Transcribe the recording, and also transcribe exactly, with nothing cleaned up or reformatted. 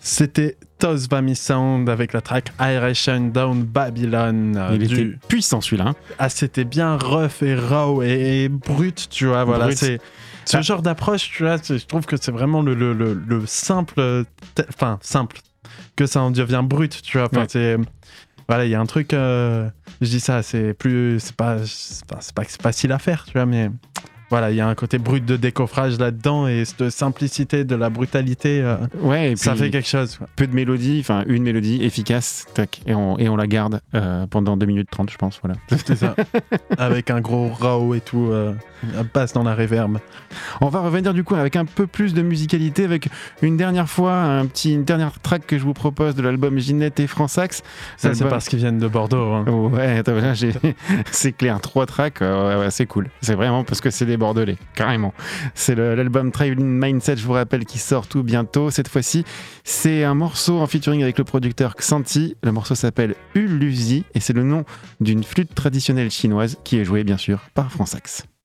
C'était Tosvami Sound avec la track Aeration Down Babylon. Euh, Il du... était puissant celui-là. Hein. Ah, c'était bien rough et raw et, et brut, tu vois. Voilà, brut. c'est ce ah. genre d'approche, tu vois. Je trouve que c'est vraiment le, le, le, le simple, enfin simple, que ça en devient brut, tu vois. Enfin, ouais. c'est voilà, il y a un truc. Euh, je dis ça, c'est plus, c'est pas, c'est pas, c'est pas, c'est pas facile à faire, tu vois, mais. Voilà, il y a un côté brut de décoffrage là-dedans et cette simplicité de la brutalité, euh, ouais, et ça fait quelque chose. Quoi. Peu de mélodie, enfin une mélodie efficace, tac, et on, et on la garde euh, pendant deux minutes trente, je pense. Voilà. C'est ça. Avec un gros raw et tout, euh, passe dans la reverb. On va revenir du coup avec un peu plus de musicalité, avec une dernière fois, un petit, une dernière track que je vous propose de l'album Ginette et Fransax. Ça, c'est parce qu'ils viennent de Bordeaux. Hein. Ouais, attends, là, j'ai... c'est clair, trois tracks, euh, ouais, ouais, c'est cool. C'est vraiment parce que c'est des Bordelais, carrément. C'est le, l'album Traveling Mindset, je vous rappelle, qui sort tout bientôt. Cette fois-ci, c'est un morceau en featuring avec le producteur Xanti. Le morceau s'appelle Ulusi et c'est le nom d'une flûte traditionnelle chinoise qui est jouée, bien sûr, par Fransax.